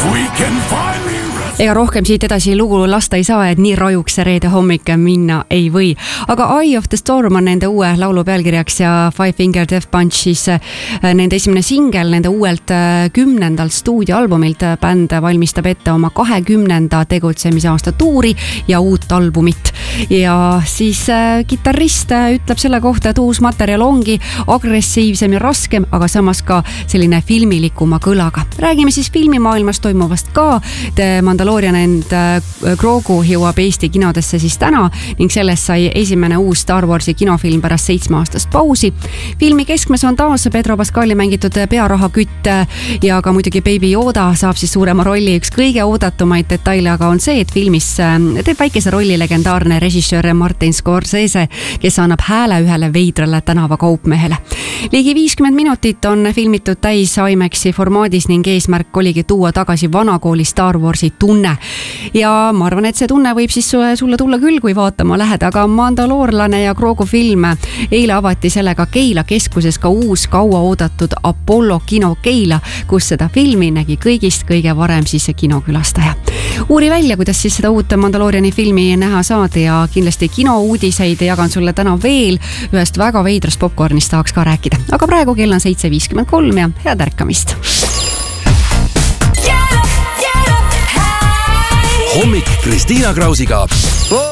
Ega rohkem siit edasi lugu lasta ei saa, et nii rajuks see reede hommik minna ei või. Aga Eye of the Storm on nende uue laulu pealkirjaks ja Five Finger Death Punch siis nende esimene singel nende uuelt 10. stuudioalbumilt. Bänd valmistab ette oma 20. tegutsemise aasta tuuri ja uut albumit. Ja siis kitarrist ütleb selle kohta, et uus materjal ongi agressiivsem ja raskem, aga samas ka selline filmilikuma kõlaga. Räägime siis filmimaailmas toimuvast ka. Mandalorian and Grogu jõuab Eesti kinodesse siis täna ning sellest sai esimene uus Star Warsi kinofilm pärast 7-aastast pausi. Filmi keskmes on taas Pedro Pascali mängitud pearahakütt ja ka muidugi Baby Yoda saab siis suurema rolli. Üks kõige oodatumaid detaile aga on see, et filmis teeb väikese rolli legendaarne režissöör Martin Scorsese, kes annab hääle ühele veidrale tänavakaupmehele. Ligi 50 minutit on filmitud täis IMAX-i formaadis ning eesmärk oligi tuua tagasi vanakooli Star Warsi tunne. Ja ma arvan, et see tunne võib siis sulle tulla küll, kui vaatama lähed, aga Mandaloorlane ja Grogu film eile avati sellega Keila keskuses ka uus kaua oodatud Apollo kino Keila, kus seda filmi nägi kõigist kõige varem siis kinokülastaja. Uuri välja, kuidas siis seda uut Mandaloriani filmi näha saad ja kindlasti kinouudiseid jagan sulle täna veel. Ühest väga veidrast popcornist tahaks ka rääkida. Aga praegu kell on 7:53 ja head ärkamist. Hommik Kristiina Krausiga.